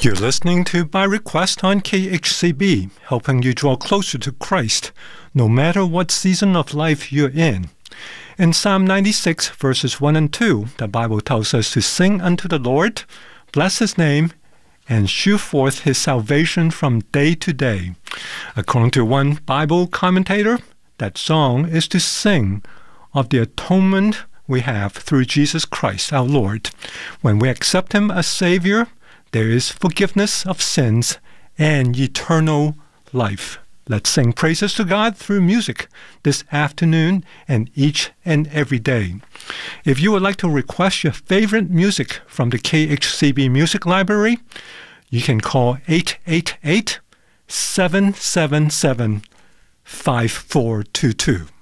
You're listening to By Request on KHCB, helping you draw closer to Christ, no matter what season of life you're in. In Psalm 96, verses 1 and 2, the Bible tells us to sing unto the Lord, bless His name, and shew forth His salvation from day to day. According to one Bible commentator, that song is to sing of the atonement we have through Jesus Christ, our Lord. When we accept Him as Savior, there is forgiveness of sins and eternal life. Let's sing praises to God through music this afternoon and each and every day. If you would like to request your favorite music from the KHCB Music Library, you can call 888-777-5422.